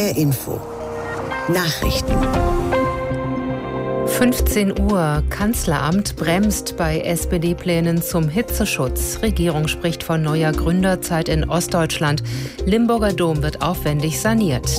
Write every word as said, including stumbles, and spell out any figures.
H R Info. Nachrichten. fünfzehn Uhr. Kanzleramt bremst bei S P D-Plänen zum Hitzeschutz. Regierung spricht von neuer Gründerzeit in Ostdeutschland. Limburger Dom wird aufwendig saniert.